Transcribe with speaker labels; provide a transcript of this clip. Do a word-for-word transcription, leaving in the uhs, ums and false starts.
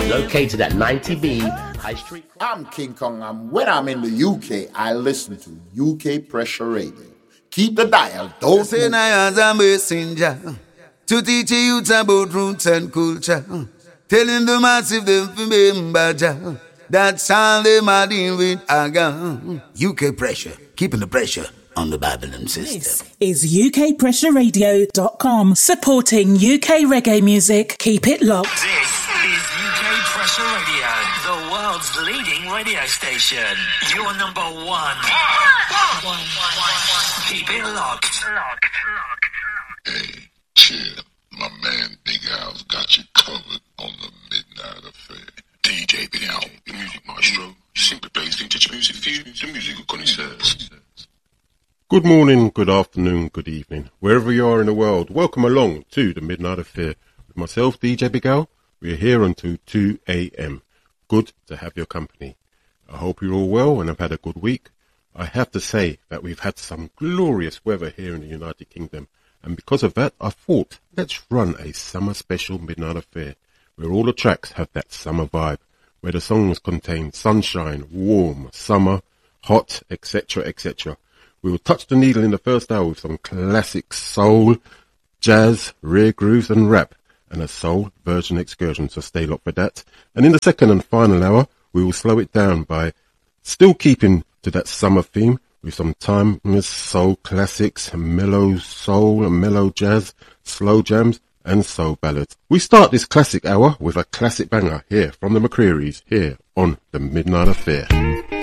Speaker 1: Located at ninety B High Street.
Speaker 2: I'm King Kong, and when I'm in the U K, I listen to U K Pressure Radio. Keep the dial, don't
Speaker 3: say I am a messenger to teach you about roots and culture, telling the massive them remember that's all they are dealing with. Aga U K Pressure, keeping the pressure on the Babylon system.
Speaker 4: This is U K Pressure Radio dot com, supporting U K reggae music. Keep it locked.
Speaker 5: This is U K Pressure Radio, the world's leading radio station. You're number one. One. One. One. Keep it locked. Locked. Locked.
Speaker 6: Hey, chill. My man Big Al's got you covered on the Midnight Affair. D J Big Al, the music maestro. Simply plays vintage music for you, the musical connoisseurs.
Speaker 7: Good morning, good afternoon, good evening. Wherever you are in the world, welcome along to the Midnight Affair. With myself, D J Big Al, we're here until two a.m. Good to have your company. I hope you're all well and have had a good week. I have to say that we've had some glorious weather here in the United Kingdom. And because of that, I thought, let's run a summer special Midnight Affair, where all the tracks have that summer vibe, where the songs contain sunshine, warm, summer, hot, et cetera, et cetera. We will touch the needle in the first hour with some classic soul, jazz, rare grooves and rap, and a soul version excursion, so stay locked for that. And in the second and final hour, we will slow it down by still keeping to that summer theme with some timeless soul classics, mellow soul, mellow jazz, slow jams, and soul ballads. We start this classic hour with a classic banger here from the McCrearys, here on the Midnight Affair.